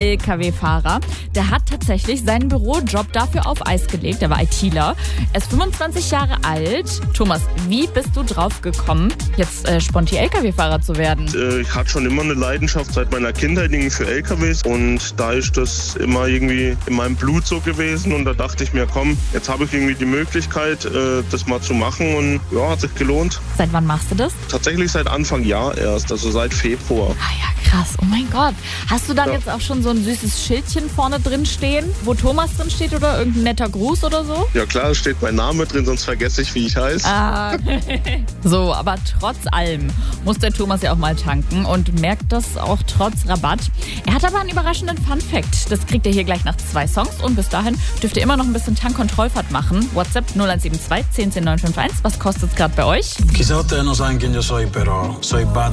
LKW-Fahrer. Der hat tatsächlich seinen Bürojob dafür auf Eis gelegt. Er war ITler. Er ist 25 Jahre alt. Thomas, wie bist du drauf gekommen, jetzt Sponti LKW-Fahrer zu werden? Ich hatte schon immer eine Leidenschaft seit meiner Kindheit irgendwie für LKWs und da ist das immer irgendwie in meinem Blut so gewesen und da dachte ich mir, komm, jetzt habe ich irgendwie die Möglichkeit, das mal zu machen und ja, hat sich gelohnt. Seit wann machst du das? Tatsächlich seit Anfang Jahr erst, also seit Februar. Ah ja, krass. Oh mein Gott. Hast du dann jetzt auch schon so ein süßes Schildchen vorne drin stehen, wo Thomas drin steht oder irgendein netter Gruß oder so? Ja klar, es steht mein Name drin, sonst vergesse ich, wie ich heiße. Ah. So, aber trotz allem muss der Thomas ja auch mal tanken und merkt das auch trotz Rabatt. Er hat aber einen überraschenden Fun-Fact. Das kriegt ihr hier gleich nach 2 Songs und bis dahin dürft ihr immer noch ein bisschen Tankkontrollfahrt machen. WhatsApp 0172 10 10 951. Was kostet es gerade bei euch? Quizá ustedes no saben quién yo soy, pero soy bad.